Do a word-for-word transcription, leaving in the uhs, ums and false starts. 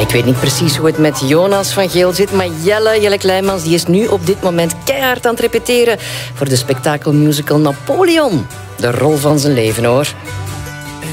ik weet niet precies hoe het met Jonas van Geel zit, maar Jelle, Jelle Kleimans, die is nu op dit moment keihard aan het repeteren voor de spektakelmusical Napoleon. De rol van zijn leven, hoor.